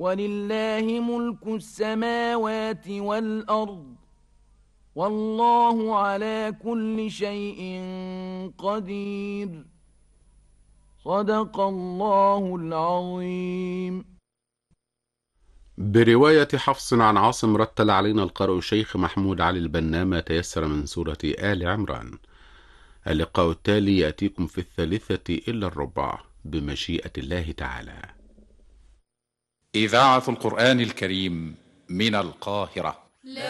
ولله ملك السماوات والأرض والله على كل شيء قدير. صدق الله العظيم. برواية حفص عن عاصم رتل علينا القارئ الشيخ محمود علي البنا ما تيسر من سورة آل عمران. اللقاء التالي يأتيكم في 3:45 بمشيئة الله تعالى. إذاعة القرآن الكريم من القاهرة.